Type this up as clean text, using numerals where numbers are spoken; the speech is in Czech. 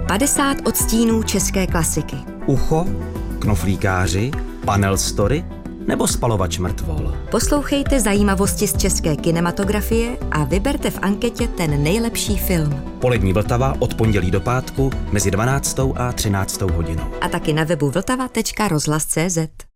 50 odstínů české klasiky. Ucho, Knoflíkáři, Panel Story nebo Spalovač mrtvol. Poslouchejte zajímavosti z české kinematografie a vyberte v anketě ten nejlepší film. Polední Vltava od pondělí do pátku mezi 12. a 13. hodinou. A taky na webu vltava.rozhlas.cz.